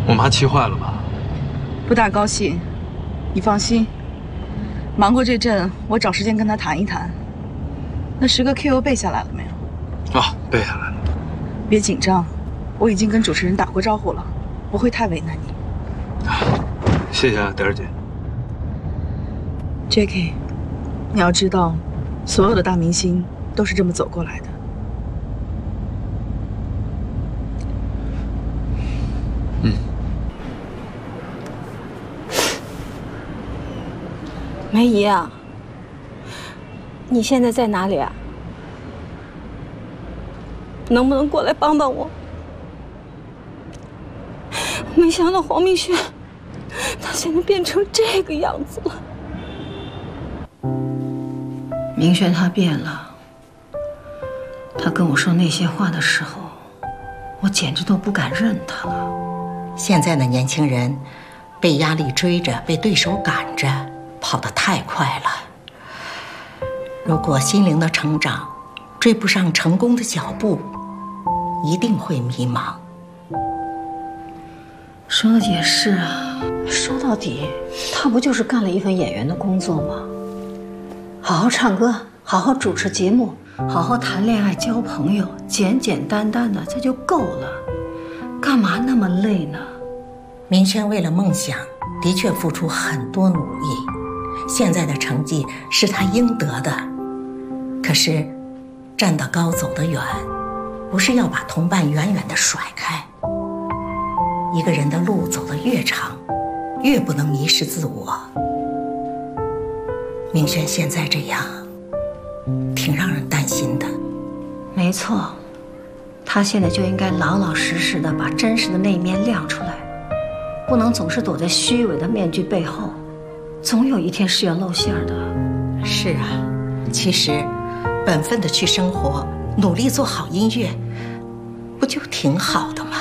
我妈气坏了吧？ 不大高兴。你放心，忙过这阵，我找时间跟她谈一谈。那10个 QO 背下来了没有？ 啊，背下来了。 别紧张，我已经跟主持人打过招呼了，不会太为难你。 谢谢啊，德儿姐。 Jackie， 你要知道，所有的大明星都是这么走过来的。 梅姨啊，你现在在哪里啊？能不能过来帮帮我？没想到黄明轩，他现在变成这个样子了。明轩他变了，他跟我说那些话的时候，我简直都不敢认他了。 现在的年轻人，被压力追着，被对手赶着。跑得太快了，如果心灵的成长追不上成功的脚步，一定会迷茫。 说的也是啊，说到底，他不就是干了一份演员的工作吗？好好唱歌，好好主持节目，好好谈恋爱、交朋友，简简单单的这就够了，干嘛那么累呢？ 明轩为了梦想，的确付出很多努力。现在的成绩是他应得的，可是站得高走得远，不是要把同伴远远地甩开。一个人的路走得越长，越不能迷失自我。明轩现在这样，挺让人担心的。 没错，他现在就应该老老实实的把真实的那一面亮出来，不能总是躲在虚伪的面具背后。总有一天是要露馅的。 是啊，其实本分的去生活，努力做好音乐，不就挺好的吗？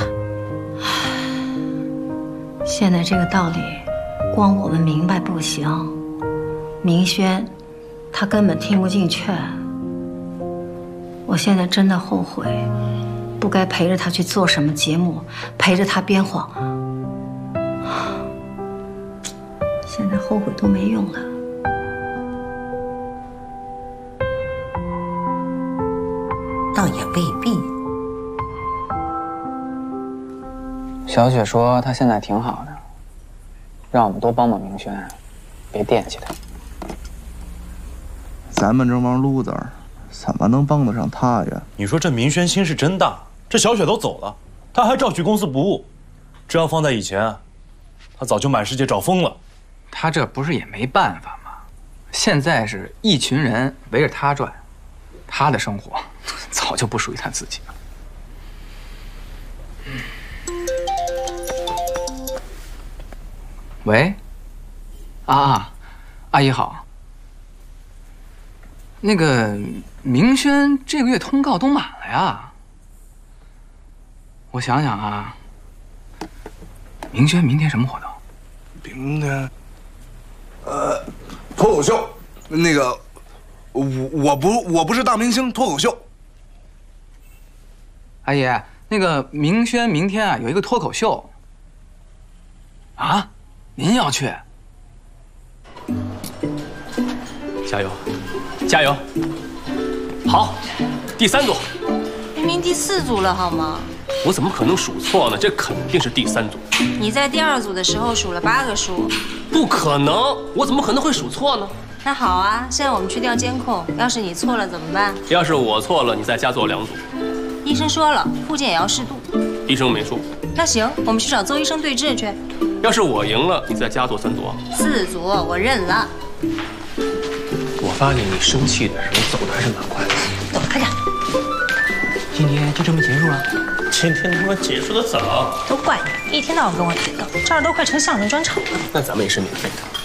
现在这个道理，光我们明白不行。明轩，他根本听不进劝。我现在真的后悔，不该陪着他去做什么节目，陪着他编谎。现在后悔都没用了。 倒也未必。 小雪说她现在挺好的，让我们多帮帮明轩，别惦记他。 咱们这帮 loser 怎么能帮得上他呀？ 你说这明轩心是真大，这小雪都走了，他还照去公司不误。这要放在以前，他早就满世界找疯了。 他这不是也没办法吗？现在是一群人围着他转，他的生活早就不属于他自己了。喂，阿姨好。那个明轩这个月通告都满了呀。我想想啊，明轩明天什么活动？ 明天，脱口秀。那个，我不是大明星，脱口秀。 阿姨，那个明轩明天啊有一个脱口秀。啊，您要去？ 加油，加油！好，第3组。 明明第4组了好吗？ 我怎么可能数错呢？这肯定是第3组。 你在第2组的时候数了8个数。 不可能，我怎么可能会数错呢？ 那好啊，现在我们去调监控，要是你错了怎么办？ 要是我错了，你再加做2组。 医生说了，复健也要适度。 医生没说。 那行，我们去找邹医生对质去。 要是我赢了，你再加做3组。 4组，我认了。 我发现你生气的时候走的还是蛮快的。 走，快点。 今天就这么结束了？今天他妈结束的早。 都怪你，一天到晚跟我提高，这儿都快成相声专场了。 那咱们也是免费的。